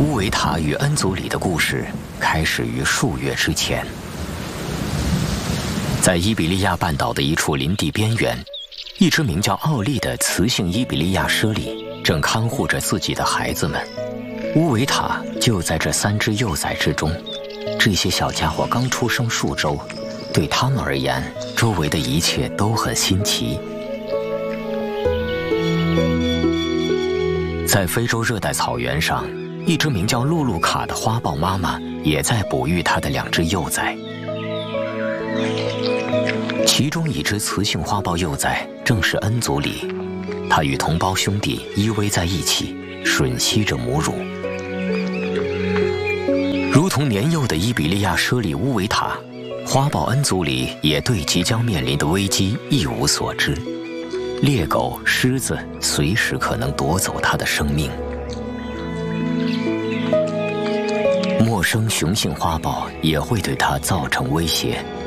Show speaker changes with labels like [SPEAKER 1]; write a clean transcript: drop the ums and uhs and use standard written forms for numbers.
[SPEAKER 1] 乌维塔与恩祖里的故事开始于数月之前。在伊比利亚半岛的一处林地边缘，一只名叫奥利的雌性伊比利亚猞猁正看护着自己的孩子们。乌维塔就在这3只幼崽之中。这些小家伙刚出生数周，对他们而言，周围的一切都很新奇。在非洲热带草原上，一只名叫露露卡的花豹妈妈也在哺育她的2只幼崽。其中一只雌性花豹幼崽正是恩祖里，它与同胞兄弟依偎在一起，吮吸着母乳。如同年幼的伊比利亚猞猁乌维塔，花豹恩祖里也对即将面临的危机一无所知。猎狗、狮子随时可能夺走它的生命。陌生雄性花豹也会对它造成威胁。